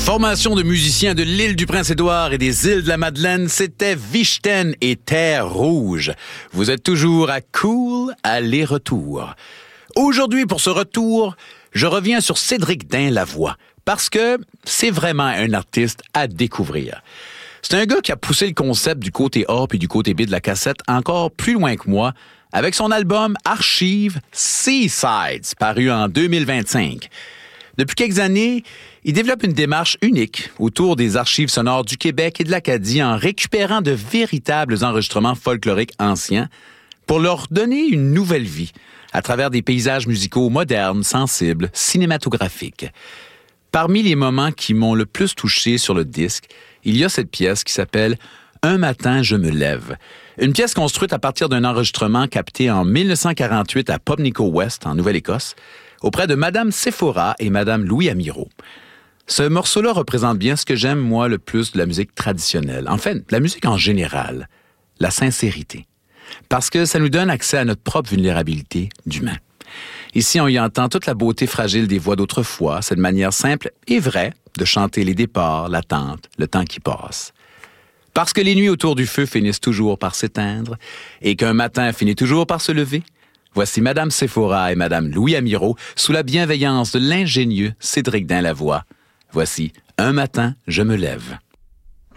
Formation de musiciens de l'île du Prince-Édouard et des îles de la Madeleine, c'était Vichten et Terre Rouge. Vous êtes toujours à Cool aller-retour. Aujourd'hui, pour ce retour, je reviens sur Cédric Dain-Lavoie, parce que c'est vraiment un artiste à découvrir. C'est un gars qui a poussé le concept du côté A puis du côté B de la cassette encore plus loin que moi, avec son album Archive Seasides, paru en 2025. Depuis quelques années, il développe une démarche unique autour des archives sonores du Québec et de l'Acadie en récupérant de véritables enregistrements folkloriques anciens pour leur donner une nouvelle vie à travers des paysages musicaux modernes, sensibles, cinématographiques. Parmi les moments qui m'ont le plus touché sur le disque, il y a cette pièce qui s'appelle « Un matin, je me lève ». Une pièce construite à partir d'un enregistrement capté en 1948 à Pubnico West, en Nouvelle-Écosse, auprès de Madame Sephora et Madame Louis Amirault. Ce morceau-là représente bien ce que j'aime, moi, le plus de la musique traditionnelle. En fait, la musique en général, la sincérité. Parce que ça nous donne accès à notre propre vulnérabilité d'humain. Ici, on y entend toute la beauté fragile des voix d'autrefois, cette manière simple et vraie de chanter les départs, l'attente, le temps qui passe. Parce que les nuits autour du feu finissent toujours par s'éteindre et qu'un matin finit toujours par se lever, voici Madame Sephora et Madame Louis Amirault sous la bienveillance de l'ingénieux Cédric Dain-Lavoie. Voici « Un matin, je me lève ».